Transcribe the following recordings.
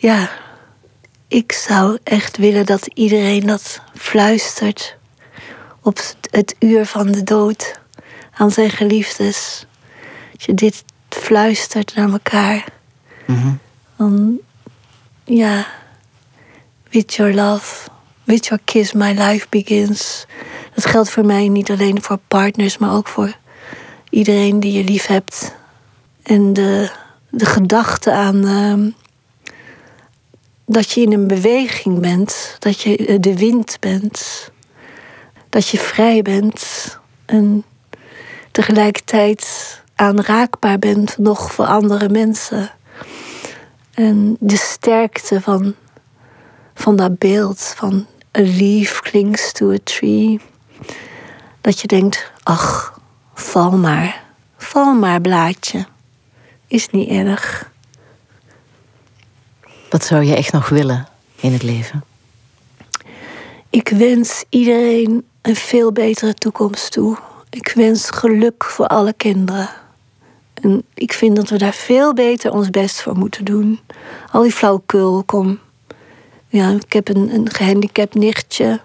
Ja, ik zou echt willen dat iedereen dat fluistert op het uur van de dood aan zijn geliefdes. Dat je dit fluistert naar elkaar. Mm-hmm. Dan, ja, with your love, with your kiss my life begins. Dat geldt voor mij niet alleen voor partners, maar ook voor iedereen die je lief hebt. En de gedachte aan dat je in een beweging bent, dat je de wind bent, dat je vrij bent en tegelijkertijd aanraakbaar bent nog voor andere mensen. En de sterkte van dat beeld van a leaf clings to a tree. Dat je denkt, ach, val maar blaadje. Is niet erg. Wat zou je echt nog willen in het leven? Ik wens iedereen een veel betere toekomst toe. Ik wens geluk voor alle kinderen. En ik vind dat we daar veel beter ons best voor moeten doen. Al die flauwekul, kom. Ja, ik heb een gehandicapt nichtje.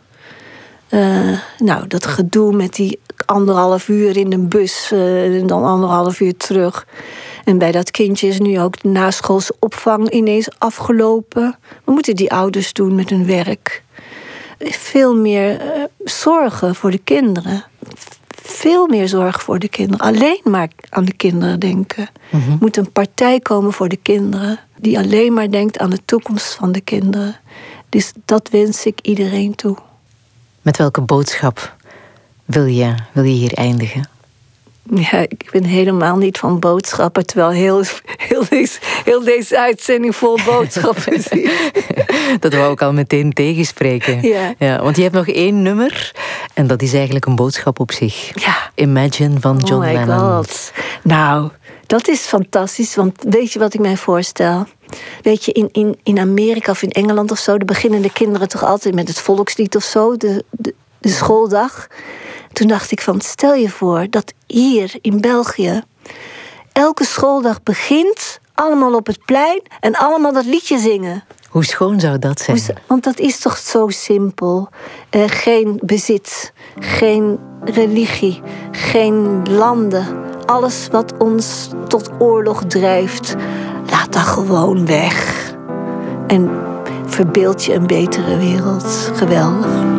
Dat gedoe met die 1,5 uur in een bus en dan 1,5 uur terug. En bij dat kindje is nu ook de naschoolse opvang ineens afgelopen. Wat moeten die ouders doen met hun werk? Veel meer zorgen voor de kinderen. Veel meer zorg voor de kinderen. Alleen maar aan de kinderen denken. Mm-hmm. Er moet een partij komen voor de kinderen die alleen maar denkt aan de toekomst van de kinderen. Dus dat wens ik iedereen toe. Met welke boodschap wil je hier eindigen? Ja, ik ben helemaal niet van boodschappen, terwijl heel deze uitzending vol boodschappen is. Dat wou ik al meteen tegenspreken. Ja, want je hebt nog 1 nummer en dat is eigenlijk een boodschap op zich. Ja. Imagine van John Lennon. Oh my god. Nou, dat is fantastisch, want weet je wat ik mij voorstel? Weet je, in Amerika of in Engeland of zo, dan beginnen de kinderen toch altijd met het volkslied of zo, de schooldag. Toen dacht ik van, stel je voor dat hier in België elke schooldag begint, allemaal op het plein en allemaal dat liedje zingen. Hoe schoon zou dat zijn? Want dat is toch zo simpel. Geen bezit, geen religie, geen landen. Alles wat ons tot oorlog drijft, laat dat gewoon weg. En verbeeld je een betere wereld. Geweldig.